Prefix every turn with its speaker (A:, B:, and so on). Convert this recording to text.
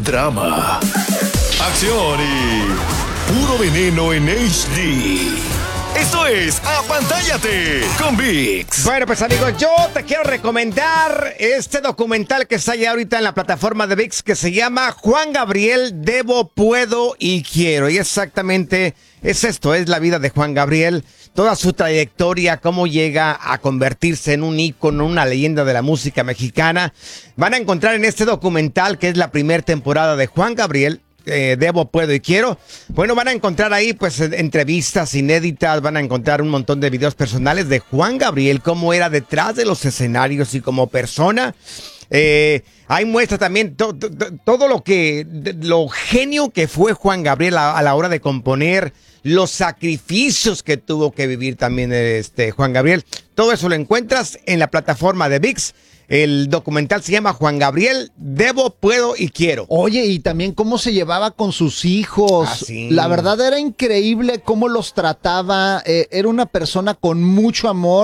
A: drama, acción y puro veneno en HD. Esto es Apantállate con VIX.
B: Bueno, pues amigos, yo te quiero recomendar este documental que está ya ahorita en la plataforma de VIX que se llama Juan Gabriel, Debo, Puedo y Quiero. Y exactamente es esto, es la vida de Juan Gabriel, toda su trayectoria, cómo llega a convertirse en un ícono, una leyenda de la música mexicana. Van a encontrar en este documental, que es la primera temporada de Juan Gabriel, Debo, Puedo y Quiero. Bueno, van a encontrar ahí pues entrevistas inéditas, van a encontrar un montón de videos personales de Juan Gabriel, cómo era detrás de los escenarios y como persona. Ahí muestra también todo lo genio que fue Juan Gabriel a la hora de componer, los sacrificios que tuvo que vivir también Juan Gabriel. Todo eso lo encuentras en la plataforma de VIX. El documental se llama Juan Gabriel, Debo, Puedo y Quiero.
C: Oye, y también cómo se llevaba con sus hijos.
B: Sí.
C: La verdad era increíble cómo los trataba. Era una persona con mucho amor.